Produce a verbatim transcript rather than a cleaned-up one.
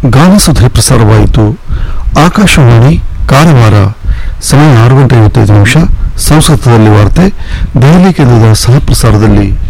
ಗಾನಸುಧೆ ಪ್ರಸಾರವಾಯಿತು. ಆಕಾಶವಾಣಿ ಕಾರವಾರ. ಸಮಯ ಆರು ಗಂಟೆ ಐವತ್ತೈದು ನಿಮಿಷ. ಸಂಸ್ಕೃತದಲ್ಲಿ ವಾರ್ತೆ. ದೆಹಲಿ ಕೇಂದ್ರದ ಸಹ ಪ್ರಸಾರದಲ್ಲಿ